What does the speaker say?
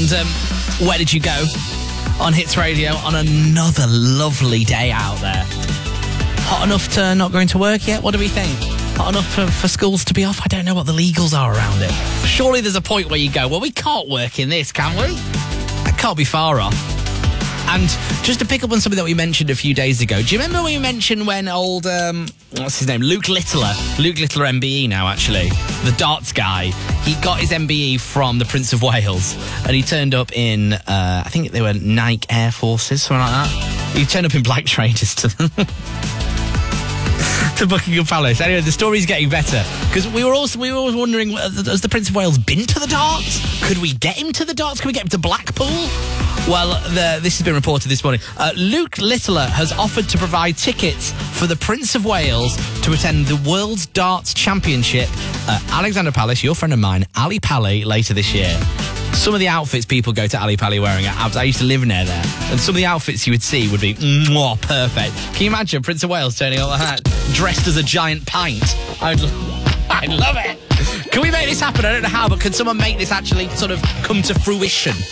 And where did you go? On Hits Radio on another lovely day out there. Hot enough to not going to work yet? What do we think? Hot enough for schools to be off? I don't know what the legals are around it. Surely there's a point where you go, well, we can't work in this, can we? That can't be far off. And just to pick up on something that we mentioned a few days ago, do you remember when we mentioned when old, what's his name, Luke Littler MBE now, actually, the darts guy, he got his MBE from the Prince of Wales, and he turned up in, I think they were Nike Air Forces, something like that. He turned up in black trainers to them. To Buckingham Palace. Anyway, the story's getting better because we were always wondering, has the Prince of Wales been to the darts? Could we get him to the darts? Could we get him to Blackpool? Well, this has been reported this morning. Luke Littler has offered to provide tickets for the Prince of Wales to attend the World's Darts Championship at Alexandra Palace, your friend of mine, Ali Pali, later this year. Some of the outfits people go to Ali Pali wearing are abs. I used to live near there. And some of the outfits you would see would be perfect. Can you imagine Prince of Wales turning up like that, dressed as a giant pint? I'd love it. Can we make this happen? I don't know how, but can someone make this actually sort of come to fruition?